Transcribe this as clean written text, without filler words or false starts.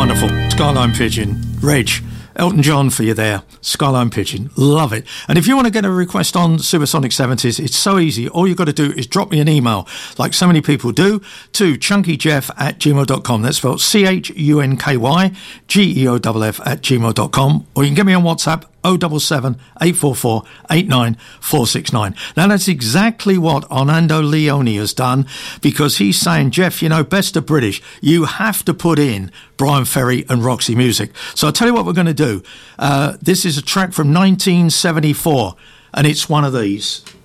Wonderful. Skyline Pigeon. Reg. Elton John for you there. Skyline Pigeon. Love it. And if you want to get a request on Supersonic 70s, it's so easy. All you've got to do is drop me an email, like so many people do, to chunkyjeff@gmail.com. That's spelled CHUNKYGEOFF@gmail.com. Or you can get me on WhatsApp, 077 844 89469. Now that's exactly what Orlando Leone has done, because he's saying, Jeff, you know, best of British, you have to put in Brian Ferry and Roxy Music. So I'll tell you what we're going to do. This is a track from 1974, and it's one of these.